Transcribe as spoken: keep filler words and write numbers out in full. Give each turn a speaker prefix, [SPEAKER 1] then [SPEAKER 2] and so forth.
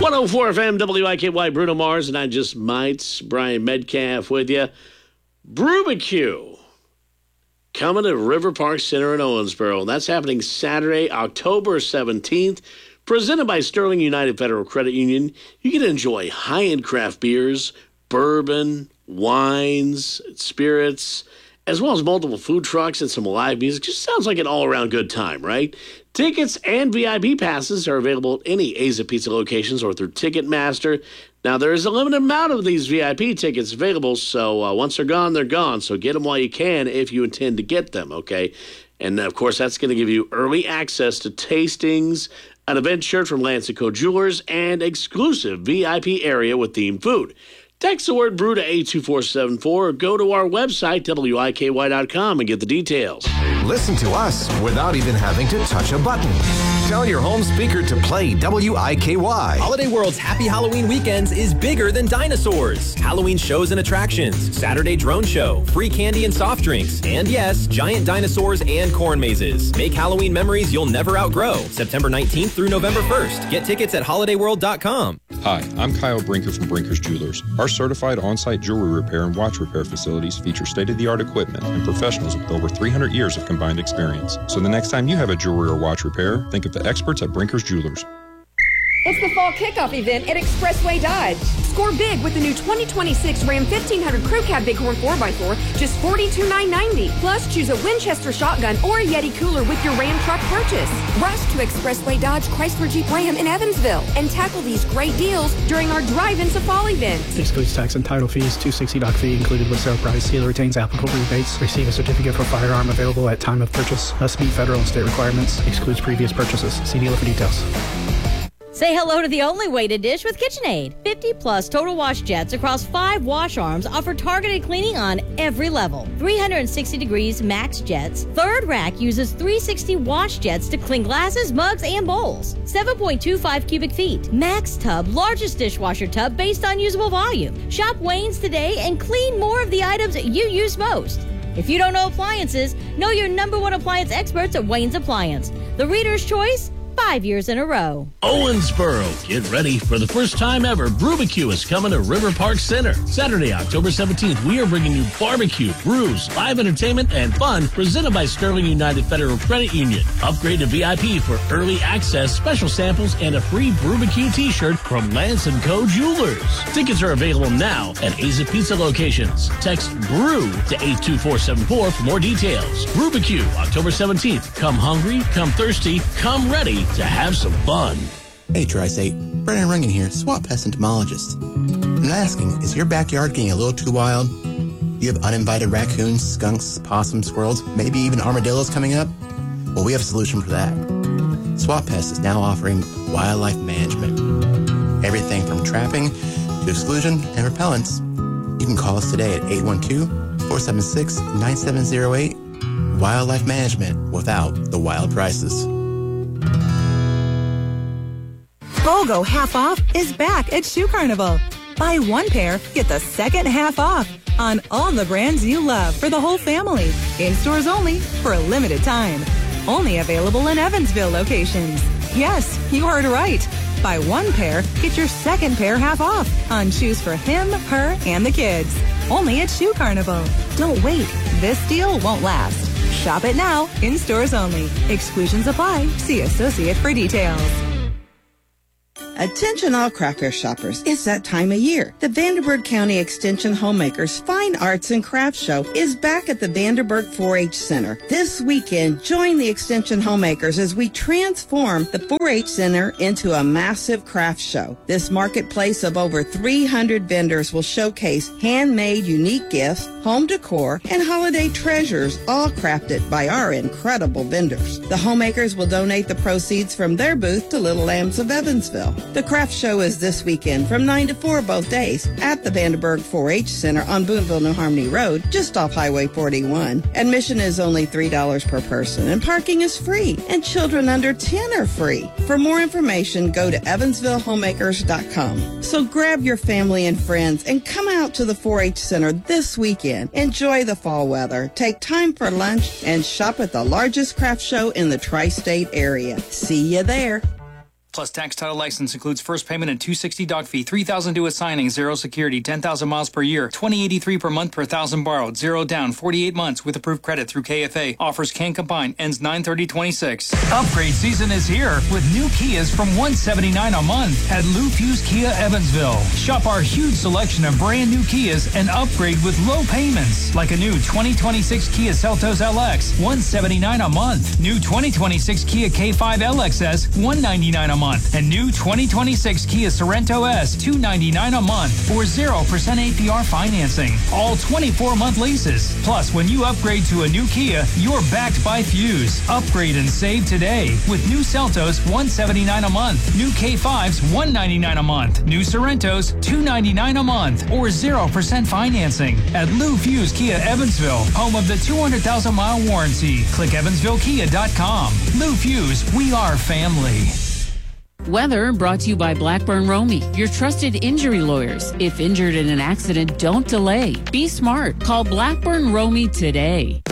[SPEAKER 1] one oh four F M, W I K Y, Bruno Mars, and I Just Might, Brian Metcalf with you. Brubacue coming to River Park Center in Owensboro. That's happening Saturday, October seventeenth. Presented by Sterling United Federal Credit Union. You can enjoy high-end craft beers, bourbon, wines, spirits, as well as multiple food trucks and some live music. Just sounds like an all-around good time, right? Tickets and V I P passes are available at any Aza Pizza locations or through Ticketmaster. Now, there is a limited amount of these V I P tickets available, so uh, once they're gone, they're gone. So get them while you can if you intend to get them, okay? And, of course, that's going to give you early access to tastings, an event shirt from Lance and Co. Jewelers, and exclusive V I P area with themed food. Text the word brew to eight two four seven four or go to our website, W I K Y dot com, and get the details.
[SPEAKER 2] Listen to us without even having to touch a button. Tell your home speaker to play W I K Y.
[SPEAKER 3] Holiday World's Happy Halloween Weekends is bigger than dinosaurs. Halloween shows and attractions, Saturday drone show, free candy and soft drinks, and yes, giant dinosaurs and corn mazes. Make Halloween memories you'll never outgrow. September nineteenth through November first. Get tickets at holiday world dot com.
[SPEAKER 4] Hi, I'm Kyle Brinker from Brinker's Jewelers. Our certified on-site jewelry repair and watch repair facilities feature state-of-the-art equipment and professionals with over three hundred years of combined experience. So the next time you have a jewelry or watch repair, think of the experts at Brinker's Jewelers.
[SPEAKER 5] It's the fall kickoff event at Expressway Dodge. Score big with the new twenty twenty-six Ram fifteen hundred Crew Cab Bighorn four by four, just forty-two thousand nine hundred ninety dollars. Plus, choose a Winchester shotgun or a Yeti cooler with your Ram truck purchase. Rush to Expressway Dodge Chrysler Jeep Ram in Evansville and tackle these great deals during our drive-in to fall event.
[SPEAKER 6] Excludes tax and title fees. two hundred sixty dollars dock fee included with sale price. Dealer retains applicable rebates. Receive a certificate for firearm available at time of purchase. Must meet federal and state requirements. Excludes previous purchases. See dealer for details.
[SPEAKER 7] Say hello to the only way to dish with KitchenAid. fifty plus total wash jets across five wash arms offer targeted cleaning on every level. three hundred sixty degrees max jets. Third rack uses three hundred sixty wash jets to clean glasses, mugs, and bowls. seven point two five cubic feet. Max tub, largest dishwasher tub based on usable volume. Shop Wayne's today and clean more of the items you use most. If you don't know appliances, know your number one appliance experts at Wayne's Appliance. The Reader's Choice, five years in a row.
[SPEAKER 1] Owensboro, get ready for the first time ever. Brubacue is coming to River Park Center. Saturday, October seventeenth, we are bringing you barbecue, brews, live entertainment, and fun presented by Sterling United Federal Credit Union. Upgrade to V I P for early access, special samples, and a free Brubacue t-shirt from Lance and Co. Jewelers. Tickets are available now at Aza Pizza locations. Text BREW to eight two four seven four for more details. Brubacue, October seventeenth. Come hungry, come thirsty, come ready to have some fun.
[SPEAKER 8] Hey, Tri-State. Brennan Rungan here, SWAT Pest Entomologist. I'm asking, is your backyard getting a little too wild? Do you have uninvited raccoons, skunks, possums, squirrels, maybe even armadillos coming up? Well, we have a solution for that. SWAT Pest is now offering wildlife management. Everything from trapping to exclusion and repellents. You can call us today at eight one two, four seven six, nine seven zero eight. Wildlife management without the wild prices.
[SPEAKER 9] BOGO half off is back at Shoe Carnival. Buy one pair, get the second half off on all the brands you love for the whole family. In stores only for a limited time. Only available in Evansville locations. Yes, you heard right. Buy one pair, get your second pair half off on shoes for him, her, and the kids. Only at Shoe Carnival. Don't wait. This deal won't last. Shop it now, in stores only. Exclusions apply. See associate for details.
[SPEAKER 10] Attention all craft fair shoppers, it's that time of year. The Vanderburgh County Extension Homemakers Fine Arts and Crafts Show is back at the Vanderburgh four H Center. This weekend, join the Extension Homemakers as we transform the four H Center into a massive craft show. This marketplace of over three hundred vendors will showcase handmade unique gifts, home decor, and holiday treasures, all crafted by our incredible vendors. The homemakers will donate the proceeds from their booth to Little Lambs of Evansville. The craft show is this weekend from nine to four both days at the Vanderburgh four H Center on Boonville, New Harmony Road, just off Highway forty-one. Admission is only three dollars per person, and parking is free, and children under ten are free. For more information, go to evansville homemakers dot com. So grab your family and friends and come out to the four H Center this weekend. Enjoy the fall weather, take time for lunch, and shop at the largest craft show in the tri-state area. See you there.
[SPEAKER 11] Plus tax title license includes first payment and two hundred sixty doc fee, three thousand due at signing, zero security, ten thousand miles per year, twenty eighty-three per month per thousand borrowed, zero down, forty-eight months with approved credit through K F A. Offers can combine, ends nine thirty twenty-six.
[SPEAKER 12] Upgrade season is here with new Kias from one hundred seventy-nine dollars a month at Lou Fuse Kia Evansville. Shop our huge selection of brand new Kias and upgrade with low payments, like a new twenty twenty-six Kia Seltos L X, one hundred seventy-nine dollars a month. New twenty twenty-six Kia K five L X S, one hundred ninety-nine dollars a month. And new twenty twenty-six Kia Sorento S, two hundred ninety-nine dollars a month or zero percent A P R financing. All twenty-four month leases. Plus, when you upgrade to a new Kia, you're backed by Fuse. Upgrade and save today with new Seltos, one hundred seventy-nine dollars a month. New K fives, one hundred ninety-nine dollars a month. New Sorrentos, two hundred ninety-nine dollars a month or zero percent financing. At Lou Fuse Kia Evansville, home of the two hundred thousand mile warranty. Click evansville kia dot com. Lou Fuse, we are family.
[SPEAKER 13] Weather brought to you by Blackburn Romy, your trusted injury lawyers. If injured in an accident, don't delay. Be smart. Call Blackburn Romy today.